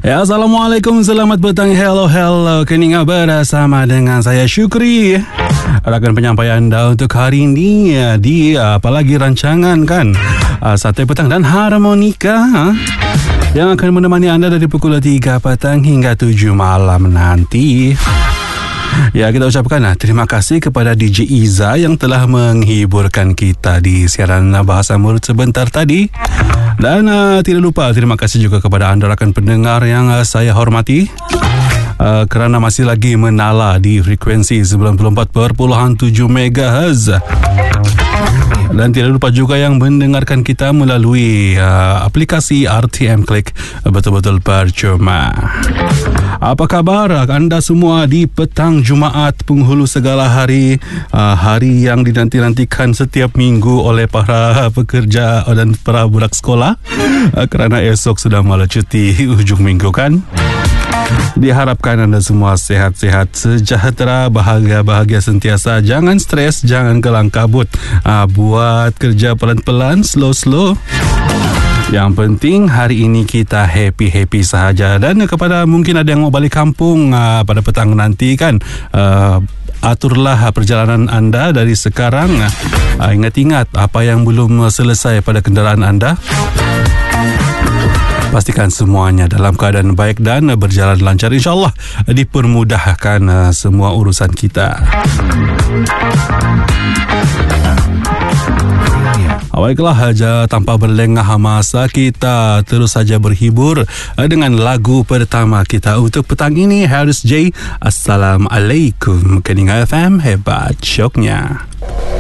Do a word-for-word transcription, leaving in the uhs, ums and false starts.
Ya, Assalamualaikum, selamat petang. Hello, hello. Keningat bersama dengan saya Syukri. Rakan penyampaian anda untuk hari ini di apalagi rancangan kan Sate Petang dan Harmonika yang akan menemani anda dari pukul tiga petang hingga tujuh malam nanti. Ya, kita ucapkan terima kasih kepada D J Iza yang telah menghiburkan kita di siaran Bahasa Murid sebentar tadi. Dan uh, tidak lupa terima kasih juga kepada anda rakan pendengar yang uh, saya hormati uh, kerana masih lagi menala di frekuensi sembilan puluh empat perpuluhan tujuh megahertz. Dan tidak lupa juga yang mendengarkan kita melalui uh, aplikasi R T M Click, betul-betul percuma. Apa khabar anda semua di petang Jumaat penghulu segala hari, uh, hari yang dinanti-nantikan setiap minggu oleh para pekerja dan para budak sekolah, uh, kerana esok sudah mula cuti ujung minggu kan. Diharapkan anda semua sehat-sehat, sejahtera, bahagia-bahagia sentiasa. Jangan stres, jangan kelang kabut. Ah, buat kerja pelan-pelan, slow-slow. Yang penting hari ini kita happy-happy sahaja. Dan kepada mungkin ada yang mau balik kampung ah, pada petang nanti kan, ah, aturlah perjalanan anda dari sekarang. Ah, ingat-ingat apa yang belum selesai pada kenderaan anda. Pastikan semuanya dalam keadaan baik dan berjalan lancar. InsyaAllah dipermudahkan uh, semua urusan kita. Baiklah, aja tanpa berlengah masa kita terus saja berhibur uh, dengan lagu pertama kita untuk petang ini. Harris J, Assalamualaikum. Keningat F M, hebat syoknya.